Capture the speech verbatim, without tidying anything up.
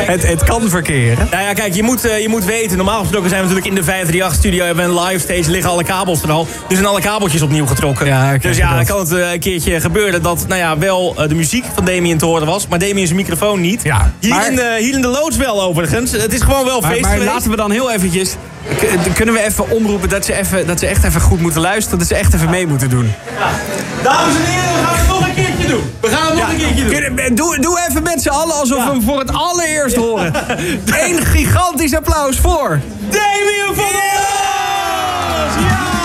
het, het kan verkeren. Nou ja, kijk, je moet, uh, je moet weten, normaal gesproken zijn we natuurlijk in de vijf drie acht studio, hebben we een live stage, liggen alle kabels er al. Dus zijn alle kabeltjes opnieuw getrokken. Ja, dus ja, dan kan het uh, een keertje gebeuren dat, nou ja, wel uh, de muziek van Damien te horen was, maar Damien zijn microfoon niet. Ja, hier, maar... in de, hier in de loods wel overigens. Het is gewoon wel maar, feest maar geweest. laten we dan heel eventjes, kunnen we even omroepen dat ze, even, dat ze echt even goed moeten luisteren, dat ze echt even mee moeten doen. Ja. Dames en heren, we gaan het nog een keertje doen. We gaan het nog ja. een keertje doen. Doe, doe even met z'n allen alsof ja. we hem voor het allereerst ja. horen. Eén gigantisch applaus voor Damien van der Bos! Ja!